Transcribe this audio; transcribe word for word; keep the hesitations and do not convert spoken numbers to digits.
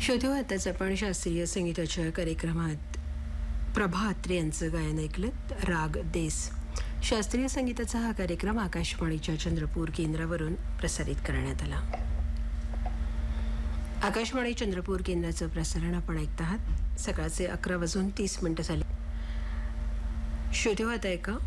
श्रोते हो, आताच आपण शास्त्रीय संगीताच्या कार्यक्रमात प्रभा अत्रे यांचं गायन ऐकलं. राग देस. शास्त्रीय संगीताचा हा कार्यक्रम आकाशवाणीच्या चंद्रपूर केंद्रावरून प्रसारित करण्यात आला. आकाशवाणी चंद्रपूर केंद्राचं प्रसारण आपण ऐकत आहात. सकाळचे अकरा वाजून तीस मिनिटं झाली. श्रोते हो, आता ऐका